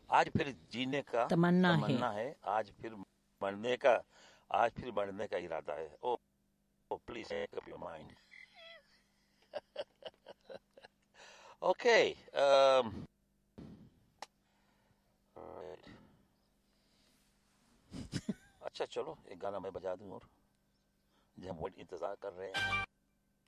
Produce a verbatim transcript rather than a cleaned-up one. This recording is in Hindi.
आज फिर जीने का तमन्ना है। तमन्ना है, आज फिर मरने का, आज फिर मरने का इरादा है। ओ please make up your mind. Okay. अच्छा चलो, एक गाना मैं बजा दूं और, जो हम वो इंतजार कर रहे हैं।